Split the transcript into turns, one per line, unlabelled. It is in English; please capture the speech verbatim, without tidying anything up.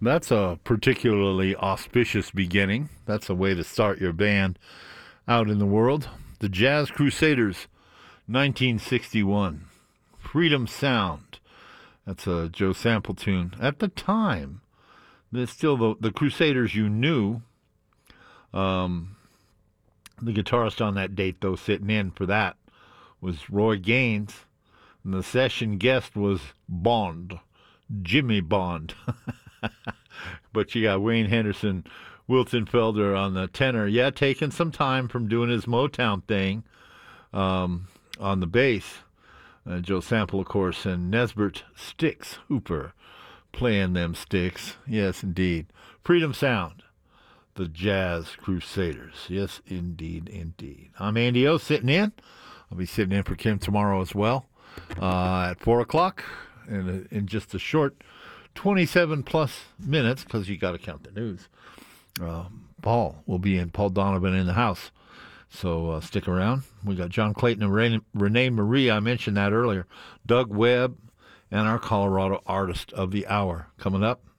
That's a particularly auspicious beginning. That's a way to start your band out in the world. The Jazz Crusaders, nineteen sixty-one. Freedom Sound. That's a Joe Sample tune. At the time, there's still the, the Crusaders you knew. Um, the guitarist on that date, though, sitting in for that was Roy Gaines. And the session guest was Bond, Jimmy Bond. But you got Wayne Henderson, Wilton Felder on the tenor. Yeah, taking some time from doing his Motown thing um, on the bass. Uh, Joe Sample, of course, and Nesbert Sticks Hooper playing them sticks. Yes, indeed. Freedom Sound, the Jazz Crusaders. Yes, indeed, indeed. I'm Andy O, sitting in. I'll be sitting in for Kim tomorrow as well uh, at four o'clock in, in just a short twenty-seven plus minutes, because you got to count the news. Uh, Paul will be in, Paul Donovan in the house. So uh, stick around. We got John Clayton and Ren- Renee Marie. I mentioned that earlier. Doug Webb and our Colorado Artist of the Hour coming up.